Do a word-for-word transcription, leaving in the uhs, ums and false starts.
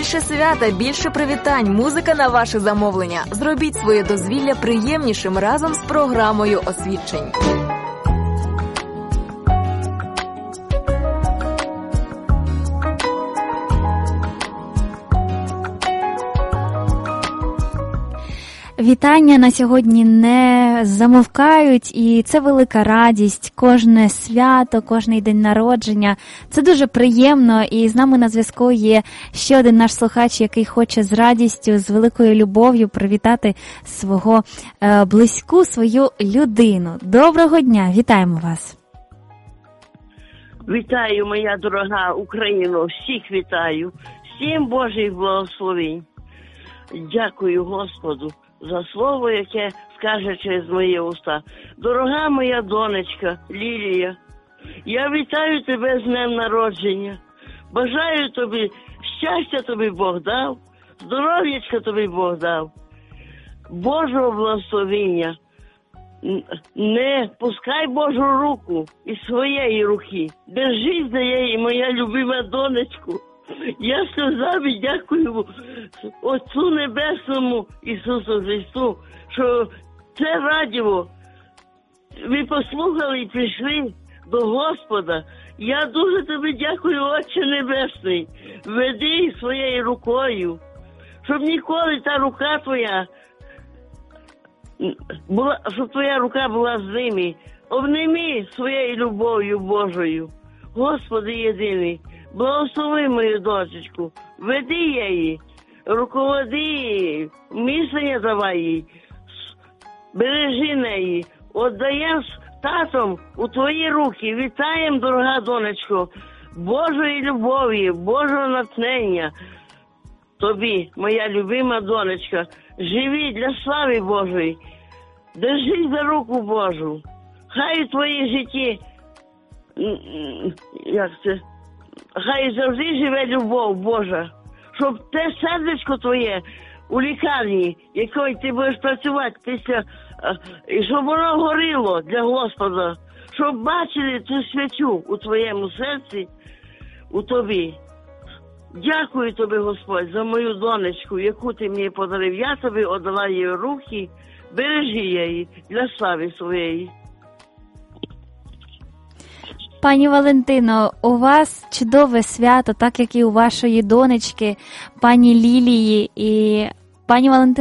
Більше свята, більше привітань, музика на ваше замовлення. Зробіть своє дозвілля приємнішим разом з програмою «Освідчень». Вітання на сьогодні не замовкають, і це велика радість. Кожне свято, кожний день народження. Це дуже приємно, і з нами на зв'язку є ще один наш слухач, який хоче з радістю, з великою любов'ю привітати свого е, близьку, свою людину. Доброго дня, вітаємо вас. Вітаю, моя дорога Україно, всіх вітаю, всім Божих благословень. Дякую Господу за слово, яке скаже через мої уста. Дорога моя донечка Лілія, я вітаю тебе з днем народження. Бажаю тобі, щастя тобі Бог дав, здоров'ячка тобі Бог дав, Божого благословення. Не пускай Божу руку із своєї руки. Держись за її, моя любима донечку. Я сльозами дякую Отцу Небесному Ісусу Христу, що це радіо ви послухали і прийшли до Господа. Я дуже тобі дякую, Отче Небесний. Веди своєю рукою, щоб ніколи та рука твоя була, щоб твоя рука була з ними. Обніми своєю любов'ю Божою. Господи єдиний, благослови мою дочечку, веди її, руководи її, мислення давай їй, бережи неї, віддаємо з татом у твої руки. Вітаємо, дорога донечко, Божої любові, Божого натхнення. Тобі, моя любима донечка, живи для слави Божої, держись за руку Божу. Хай у твоїй житті, як це, хай завжди живе любов Божа, щоб те сердечко твоє у лікарні, якою ти будеш працювати після, і щоб воно горіло для Господа, щоб бачили ту свячу у твоєму серці, у тобі. Дякую тобі, Господь, за мою донечку, яку ти мені подарив. Я тобі віддала її руки, бережи її для слави своєї. Пані Валентино, у вас чудове свято, так як і у вашої донечки, пані Лілії. І пані Валентино,